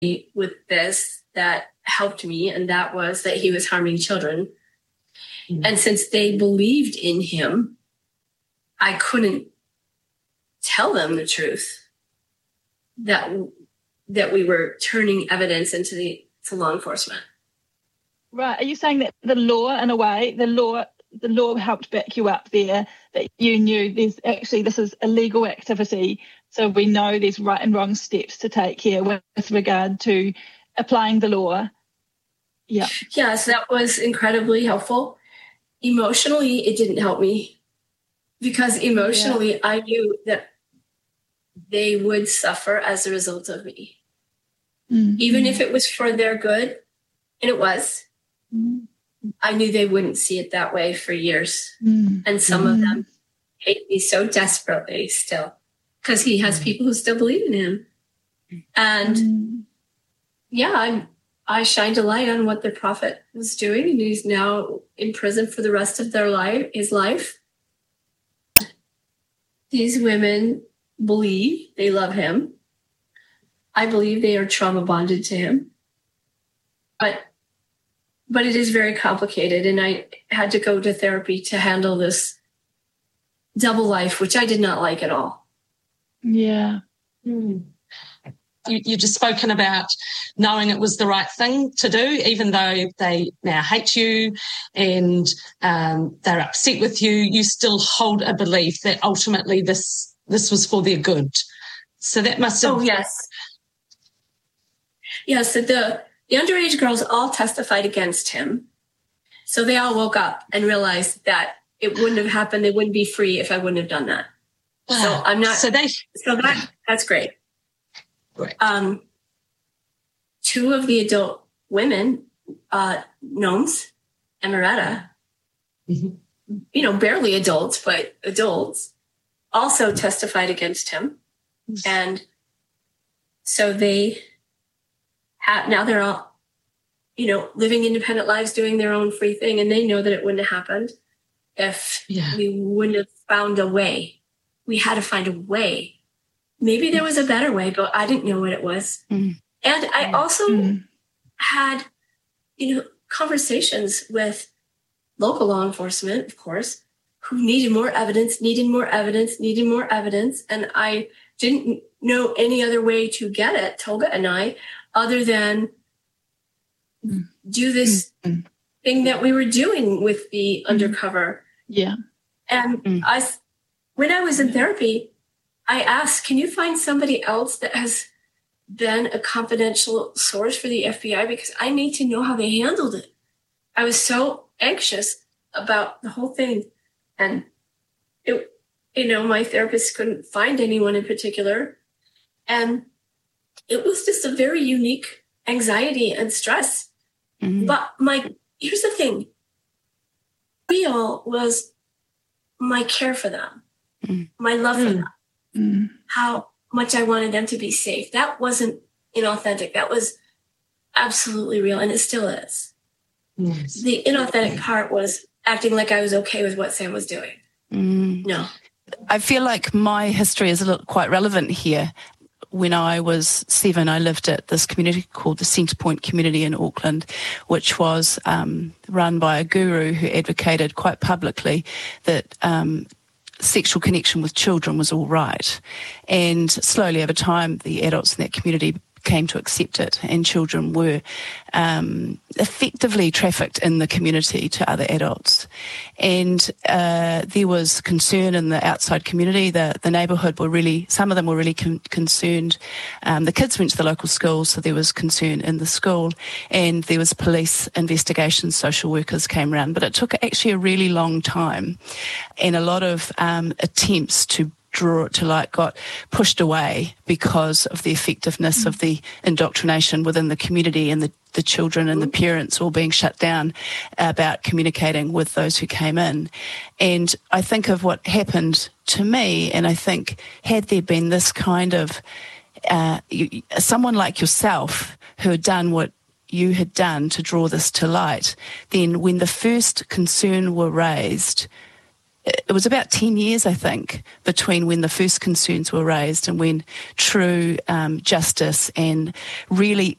with this that helped me, and that was that he was harming children. Mm-hmm. And since they believed in him, I couldn't tell them the truth that we were turning evidence into law enforcement. Right. Are you saying that the law, in a way, the law helped back you up there, that you knew this is illegal activity, so we know there's right and wrong steps to take here with regard to applying the law? Yeah. Yes, that was incredibly helpful. Emotionally, it didn't help me, because emotionally I knew that they would suffer as a result of me. Mm-hmm. Even if it was for their good, and it was, I knew they wouldn't see it that way for years. Mm-hmm. And some of them hate me so desperately still, because he has people who still believe in him. And I shined a light on what the prophet was doing, and he's now in prison for the rest of his life. These women believe they love him. I believe they are trauma bonded to him. But it is very complicated, and I had to go to therapy to handle this double life, which I did not like at all. Yeah. You just spoken about knowing it was the right thing to do, even though they now hate you and they're upset with you. You still hold a belief that ultimately this was for their good. So that must have... Oh, yes. Yes, the underage girls all testified against him. So they all woke up and realized that it wouldn't have happened. They wouldn't be free if I wouldn't have done that. Wow. So I'm not... that's great. Right. Two of the adult women, Gnomes and Moretta, barely adults, but adults, also testified against him. And so now they're all, living independent lives, doing their own free thing. And they know that it wouldn't have happened if we wouldn't have found a way. We had to find a way. Maybe there was a better way, but I didn't know what it was. And I also had, conversations with local law enforcement, of course, who needed more evidence. And I didn't know any other way to get it, Tolga and I, other than do this thing that we were doing with the undercover. Yeah. And when I was in therapy, I asked, can you find somebody else that has been a confidential source for the FBI? Because I need to know how they handled it. I was so anxious about the whole thing. And, my therapist couldn't find anyone in particular. And it was just a very unique anxiety and stress. Mm-hmm. But here's the thing. Real was my care for them, my love for them. How much I wanted them to be safe. That wasn't inauthentic. That was absolutely real, and it still is. Yes. The inauthentic part was acting like I was okay with what Sam was doing. No. I feel like my history is quite relevant here. When I was 7, I lived at this community called the Centrepoint Community in Auckland, which was run by a guru who advocated quite publicly that sexual connection with children was all right. And slowly over time, the adults in that community came to accept it, and children were effectively trafficked in the community to other adults. And there was concern in the outside community. The neighbourhood some of them were really concerned. The kids went to the local school, so there was concern in the school, and there was police investigations, social workers came around. But it took actually a really long time, and a lot of attempts to got pushed away because of the effectiveness of the indoctrination within the community, and the children and the parents all being shut down about communicating with those who came in. And I think of what happened to me, and I think had there been this kind of someone like yourself who had done what you had done to draw this to light, then when the first concern were raised, it was about 10 years, I think, between when the first concerns were raised and when true justice and really